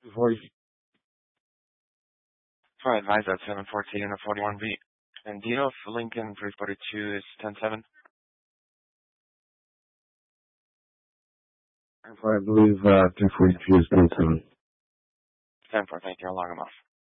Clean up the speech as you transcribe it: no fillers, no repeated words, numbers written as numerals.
40. So I advise that 714 and a 41B. And do you know if Lincoln 342 is 107? I believe 342 is 10-7. 10-4, thank you. I'll log them off.